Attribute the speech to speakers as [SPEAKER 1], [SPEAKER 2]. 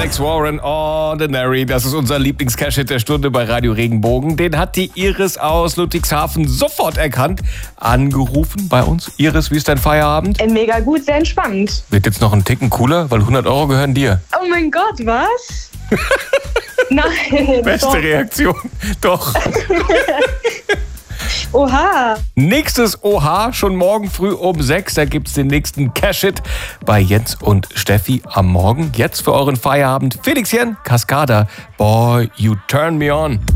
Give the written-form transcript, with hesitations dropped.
[SPEAKER 1] Alex Warren, Ordinary. Das ist unser Lieblings-Cash-Hit der Stunde bei Radio Regenbogen. Den hat die Iris aus Ludwigshafen sofort erkannt. Angerufen bei uns. Iris, wie ist dein Feierabend?
[SPEAKER 2] Mega gut, sehr entspannt.
[SPEAKER 1] Wird jetzt noch ein Ticken cooler, weil 100 Euro gehören dir.
[SPEAKER 2] Oh mein Gott, was? Nein.
[SPEAKER 1] Beste
[SPEAKER 2] doch.
[SPEAKER 1] Reaktion. Doch.
[SPEAKER 2] Oha.
[SPEAKER 1] Nächstes Oha, schon morgen früh um 6. Da gibt's den nächsten Cash-Hit bei Jens und Steffi am Morgen. Jetzt für euren Feierabend Felix Jen, Cascada, Boy, You Turn Me On.